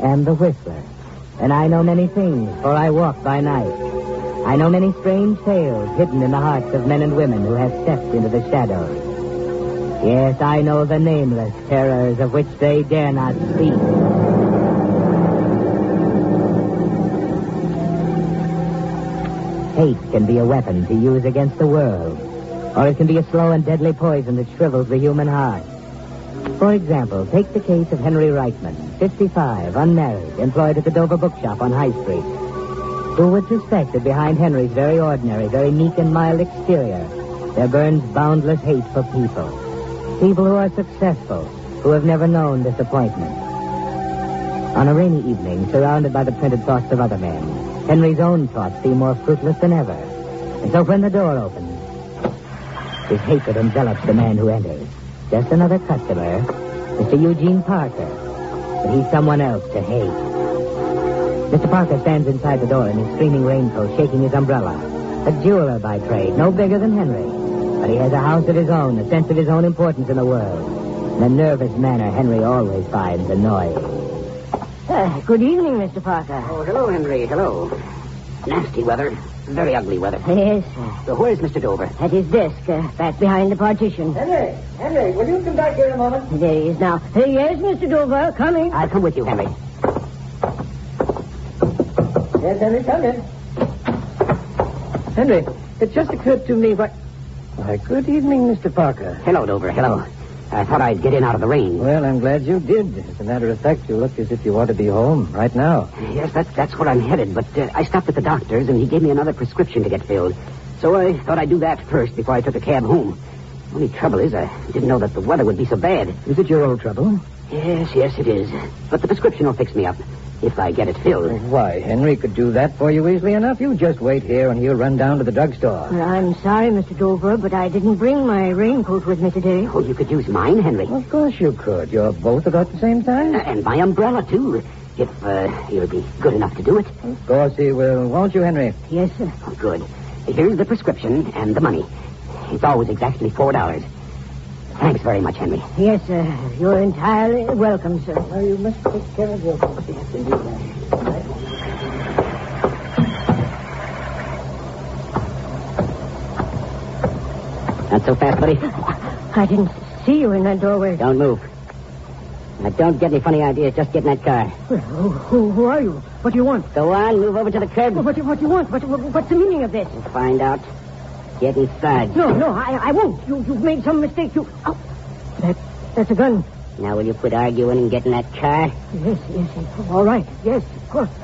am the Whistler. And I know many things, for I walk by night. I know many strange tales hidden in the hearts of men and women who have stepped into the shadows. Yes, I know the nameless terrors of which they dare not speak. Hate can be a weapon to use against the world, or it can be a slow and deadly poison that shrivels the human heart. For example, take the case of Henry Reitman, 55, unmarried, employed at the Dover Bookshop on High Street. Who would suspect that behind Henry's very ordinary, very meek and mild exterior, there burns boundless hate for people. People who are successful, who have never known disappointment. On a rainy evening, surrounded by the printed thoughts of other men, Henry's own thoughts seem more fruitless than ever. And so when the door opens, his hatred envelops the man who enters. Just another customer, Mr. Eugene Parker. But he's someone else to hate. Mr. Parker stands inside the door in his streaming raincoat, shaking his umbrella. A jeweler by trade, no bigger than Henry. But he has a house of his own, a sense of his own importance in the world. And a nervous manner Henry always finds annoying. Good evening, Mr. Parker. Oh, hello, Henry. Hello. Nasty weather. Very ugly weather. Yes, sir. So where's Mr. Dover? At his desk, back behind the partition. Henry, will you come back here a moment? There he is now. Yes, Mr. Dover, coming. I'll come with you, Henry. Yes, Henry, come in. Henry, it just occurred to me, Why, good evening, Mr. Parker. Hello, Dover. Hello. I thought I'd get in out of the rain. Well, I'm glad you did. As a matter of fact, you look as if you ought to be home right now. Yes, that's where I'm headed, but I stopped at the doctor's and he gave me another prescription to get filled. So I thought I'd do that first before I took a cab home. Only trouble is I didn't know that the weather would be so bad. Is it your old trouble? Yes, it is. But the prescription will fix me up if I get it filled. Why, Henry could do that for you easily enough. You just wait here and he'll run down to the drugstore. Well, I'm sorry, Mr. Dover, but I didn't bring my raincoat with me today. Oh, you could use mine, Henry. Of course you could. You're both about the same time. And my umbrella, too, if you'll be good enough to do it. Of course he will. Won't you, Henry? Yes, sir. Oh, good. Here's the prescription and the money. It's always exactly $4. Thanks very much, Henry. Yes, sir. You're entirely welcome, sir. Well, you must take care of yourself. Not so fast, buddy. I didn't see you in that doorway. Don't move. Now, don't get any funny ideas. Just get in that car. Well, who are you? What do you want? Go on, move over to the curb. What do you want? What's the meaning of this? We'll find out. Get inside. No, I won't. You've made some mistake. Oh, that's a gun. Now, will you quit arguing and get in that car? Yes. All right. Yes, of course.